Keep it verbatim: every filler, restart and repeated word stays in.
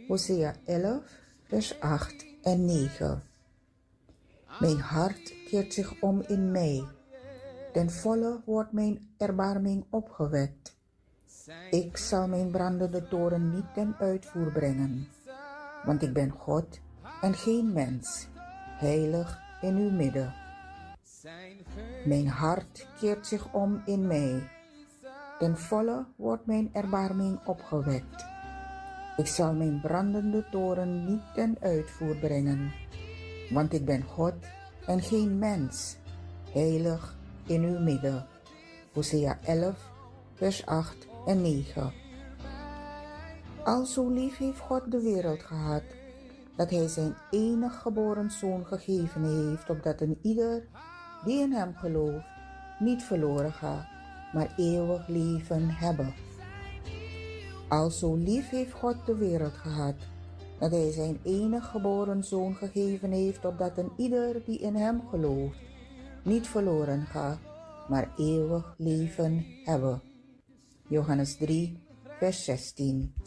Hosea elf, vers acht en negen. Mijn hart keert zich om in mij. Ten volle wordt mijn erbarming opgewekt. Ik zal mijn brandende toren niet ten uitvoer brengen. Want ik ben God en geen mens, heilig in uw midden. Mijn hart keert zich om in mij. Ten volle wordt mijn erbarming opgewekt. Ik zal mijn brandende toren niet ten uitvoer brengen. Want ik ben God en geen mens, heilig in uw midden. Hosea elf, vers acht en negen. Al zo lief heeft God de wereld gehad, dat hij zijn enig geboren zoon gegeven heeft, opdat een ieder die in hem gelooft niet verloren gaat, maar eeuwig leven hebben. Al zo lief heeft God de wereld gehad, dat hij zijn enig geboren zoon gegeven heeft, opdat een ieder die in hem gelooft niet verloren gaat, maar eeuwig leven hebben. Johannes drie, vers zestien.